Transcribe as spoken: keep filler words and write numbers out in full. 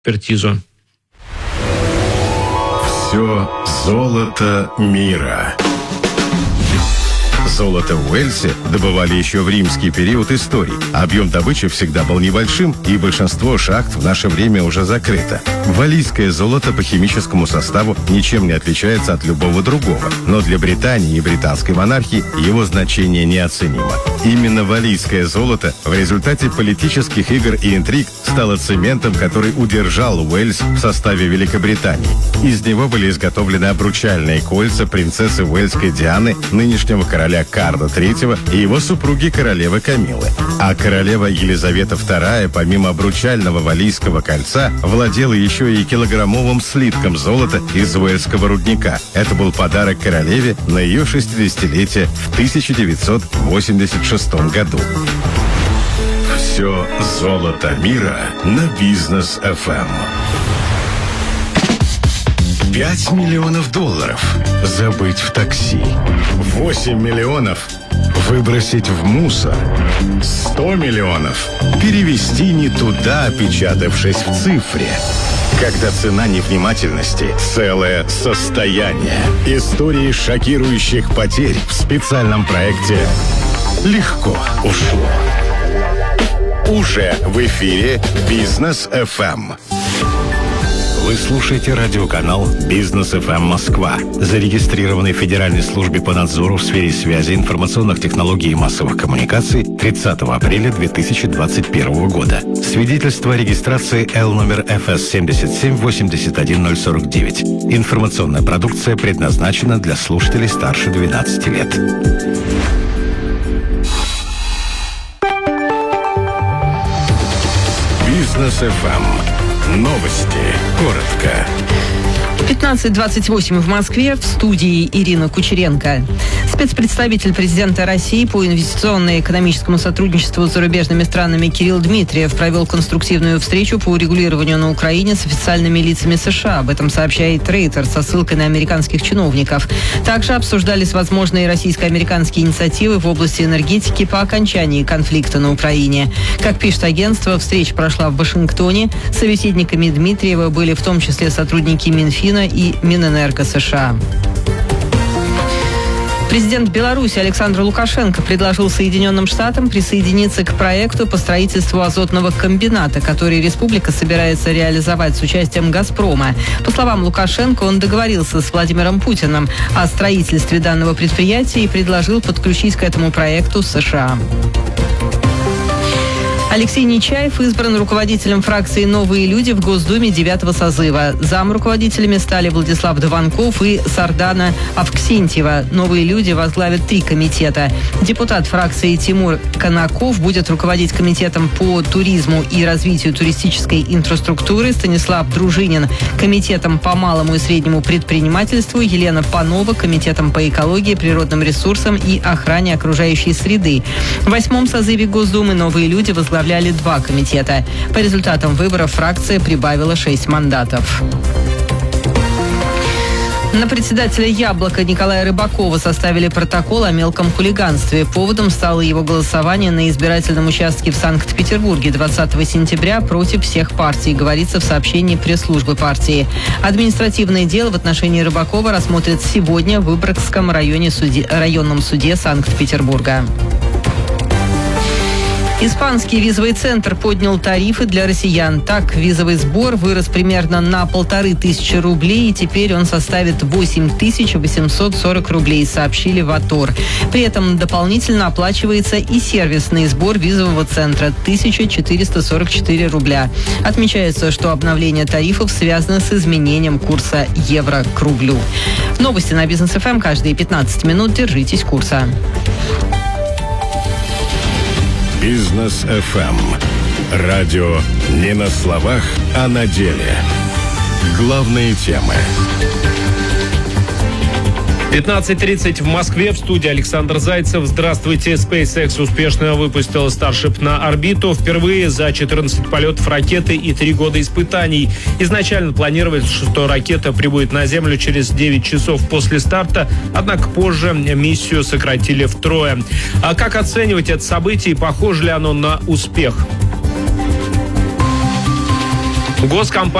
экспертизу. Все золото мира. Золото в Уэльсе добывали еще в римский период истории. Объем добычи всегда был небольшим, и большинство шахт в наше время уже закрыто. Валлийское золото по химическому составу ничем не отличается от любого другого, но для Британии и британской монархии его значение неоценимо. Именно валлийское золото в результате политических игр и интриг стало цементом, который удержал Уэльс в составе Великобритании. Из него были изготовлены обручальные кольца принцессы Уэльской Дианы, нынешнего короля Карла третьего и его супруги королевы Камиллы. А королева Елизавета вторая, помимо обручального валлийского кольца, владела еще и килограммовым слитком золота из уэльского рудника. Это был подарок королеве на ее шестидесятилетие в тысяча девятьсот восемьдесят шестом году. Все золото мира на Бизнес эф эм. Пять миллионов долларов забыть в такси. Восемь миллионов выбросить в мусор. Сто миллионов перевести не туда, опечатавшись в цифре. Когда цена невнимательности – целое состояние. Истории шокирующих потерь в специальном проекте «Легко ушло». Уже в эфире Бизнес эф эм. Вы слушаете радиоканал Бизнес эф эм Москва, зарегистрированный в Федеральной службе по надзору в сфере связи, информационных технологий и массовых коммуникаций тридцатого апреля две тысячи двадцать первого года. Свидетельство о регистрации Л номер эф эс семь семь восемь один ноль сорок девять. Информационная продукция предназначена для слушателей старше двенадцати лет. Бизнес эф эм. Новости. Коротко. пятнадцать двадцать восемь в Москве. В студии Ирина Кучеренко. Спецпредставитель президента России по инвестиционно-экономическому сотрудничеству с зарубежными странами Кирилл Дмитриев провел конструктивную встречу по урегулированию на Украине с официальными лицами США. Об этом сообщает Рейтер со ссылкой на американских чиновников. Также обсуждались возможные российско-американские инициативы в области энергетики по окончании конфликта на Украине. Как пишет агентство, встреча прошла в Вашингтоне. Собеседниками Дмитриева были в том числе сотрудники Минфина и Минэнерго США. Президент Беларуси Александр Лукашенко предложил Соединенным Штатам присоединиться к проекту по строительству азотного комбината, который республика собирается реализовать с участием «Газпрома». По словам Лукашенко, он договорился с Владимиром Путиным о строительстве данного предприятия и предложил подключить к этому проекту США. Алексей Нечаев избран руководителем фракции «Новые люди» в Госдуме девятого созыва. Замруководителями стали Владислав Дованков и Сардана Авксентьева. «Новые люди» возглавят три комитета. Депутат фракции Тимур Конаков будет руководить комитетом по туризму и развитию туристической инфраструктуры, Станислав Дружинин – комитетом по малому и среднему предпринимательству, Елена Панова – комитетом по экологии, природным ресурсам и охране окружающей среды. В восьмом созыве Госдумы «Новые люди» возглавляют два комитета. По результатам выборов фракция прибавила шесть мандатов. На председателя «Яблока» Николая Рыбакова составили протокол о мелком хулиганстве. Поводом стало его голосование на избирательном участке в Санкт-Петербурге двадцатого сентября против всех партий, говорится в сообщении пресс-службы партии. Административное дело в отношении Рыбакова рассмотрят сегодня в Выборгском районе суде, районном суде Санкт-Петербурга. Испанский визовый центр поднял тарифы для россиян. Так, визовый сбор вырос примерно на полторы тысячи рублей, и теперь он составит восемь тысяч восемьсот сорок рублей, сообщили в АТОР. При этом дополнительно оплачивается и сервисный сбор визового центра – тысяча четыреста сорок четыре рубля. Отмечается, что обновление тарифов связано с изменением курса евро к рублю. Новости на Бизнес эф эм каждые пятнадцать минут. Держитесь курса. Бизнес эф эм. Радио не на словах, а на деле. Главные темы. пятнадцать тридцать в Москве. В студии Александр Зайцев. Здравствуйте. SpaceX успешно выпустила Starship на орбиту. Впервые за четырнадцать полетов ракеты и три года испытаний. Изначально планировалось, что ракета прибудет на Землю через девять часов после старта, однако позже миссию сократили втрое. А как оценивать это событие и похоже ли оно на успех? Госкомпания